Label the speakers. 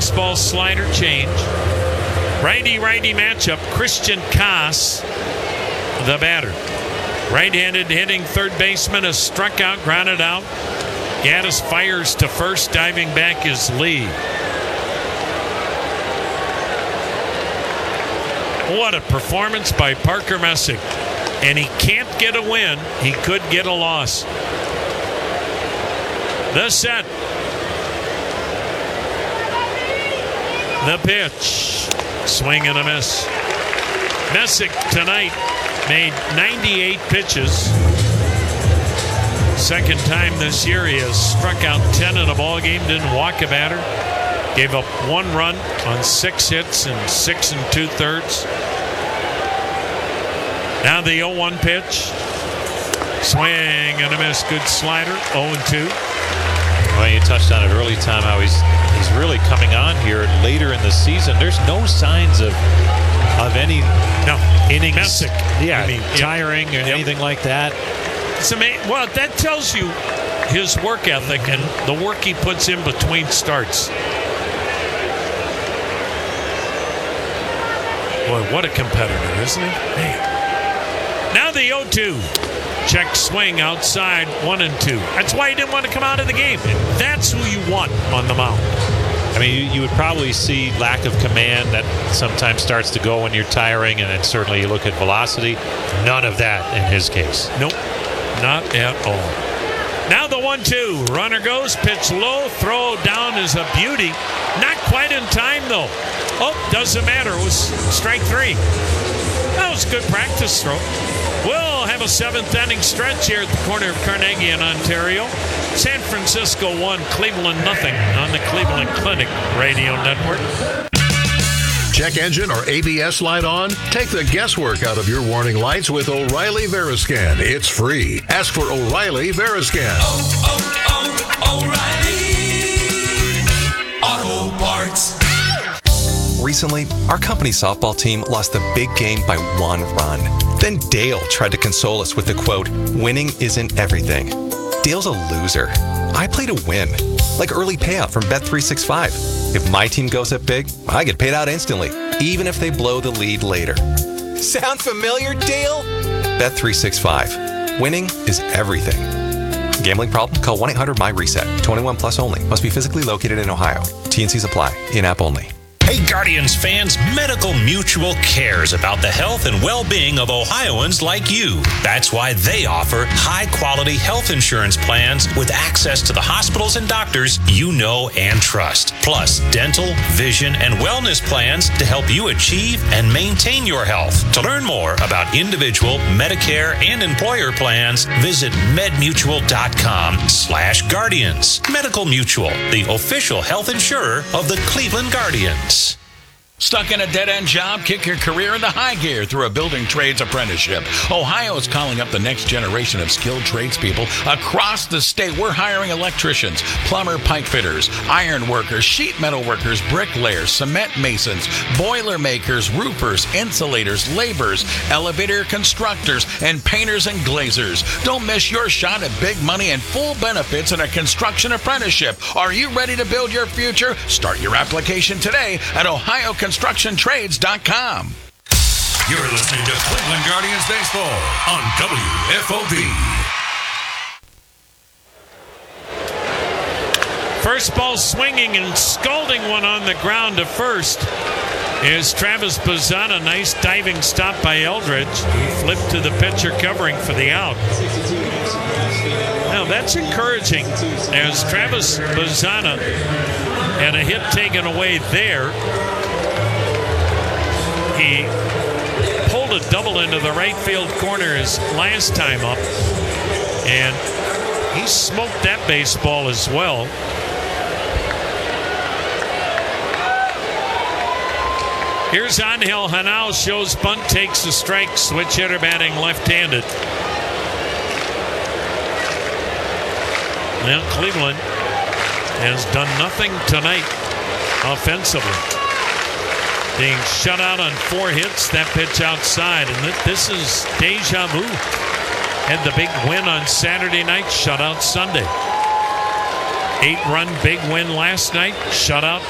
Speaker 1: Fastball slider change. Righty-righty matchup. Christian Koss, the batter. Right-handed hitting third baseman has struck out, grounded out. Gaddis fires to first. Diving back is Lee. What a performance by Parker Messick. And he can't get a win. He could get a loss. The set. The pitch. Swing and a miss. Messick tonight made 98 pitches. Second time this year he has struck out 10 in a ball game. Didn't walk a batter. Gave up 1 run on 6 hits in 6 2/3. Now the 0-1 pitch. Swing and a miss. Good slider. 0-2.
Speaker 2: Well, you touched on it early, Tom, how he's really coming on here later in the season. There's no signs of any innings.
Speaker 1: Messick.
Speaker 2: Yeah, tiring or anything like that.
Speaker 1: It's amazing. Well, that tells you his work ethic and the work he puts in between starts. Boy, what a competitor, isn't he? Man. Now the 0-2. Check swing outside, 1-2. That's why he didn't want to come out of the game. And that's who you want on the mound.
Speaker 2: I mean, you would probably see lack of command that sometimes starts to go when you're tiring, and then certainly you look at velocity. None of that in his case.
Speaker 1: Nope, not at all. Now the 1-2. Runner goes, pitch low, throw down is a beauty. Not quite in time, though. Oh, doesn't matter. It was strike 3. That was a good practice throw. We'll have a 7th inning stretch here at the corner of Carnegie and Ontario. San Francisco 1, Cleveland nothing on the Cleveland Clinic Radio Network.
Speaker 3: Check engine or ABS light on? Take the guesswork out of your warning lights with O'Reilly Veriscan. It's free. Ask for O'Reilly Veriscan.
Speaker 4: O'Reilly Auto Parts.
Speaker 5: Recently, our company softball team lost the big game by 1 run. Then Dale tried to console us with the quote, "Winning isn't everything." Dale's a loser. I play to win, like early payout from Bet365. If my team goes up big, I get paid out instantly, even if they blow the lead later. Sound familiar, Dale? Bet365. Winning is everything. Gambling problem? Call 1-800-MY-RESET. 21 plus only. Must be physically located in Ohio. T&Cs apply. In-app only.
Speaker 6: Hey Guardians fans, Medical Mutual cares about the health and well-being of Ohioans like you. That's why they offer high-quality health insurance plans with access to the hospitals and doctors you know and trust. Plus, dental, vision, and wellness plans to help you achieve and maintain your health. To learn more about individual, Medicare, and employer plans, visit medmutual.com/Guardians. Medical Mutual, the official health insurer of the Cleveland Guardians.
Speaker 7: Stuck in a dead-end job? Kick your career into high gear through a building trades apprenticeship. Ohio is calling up the next generation of skilled tradespeople across the state. We're hiring electricians, plumber, pipe fitters, iron workers, sheet metal workers, bricklayers, cement masons, boiler makers, roofers, insulators, laborers, elevator constructors, and painters and glazers. Don't miss your shot at big money and full benefits in a construction apprenticeship. Are you ready to build your future? Start your application today at OhioConstructionTrades.com.
Speaker 4: You're listening to Cleveland Guardians Baseball on WFOV.
Speaker 1: First ball swinging and scalding one on the ground to first is Travis Bazzana. Nice diving stop by Eldridge. Flipped to the pitcher covering for the out. Now that's encouraging as Travis Bazzana had a hit taken away there. He pulled a double into the right field corner his last time up, and he smoked that baseball as well. Here's Angel Hanal, shows bunt, takes the strike, switch hitter batting left-handed. Well, Cleveland has done nothing tonight offensively. Being shut out on 4 hits, that pitch outside. And this is deja vu. Had the big win on Saturday night, shut out Sunday. 8-run big win last night, shut out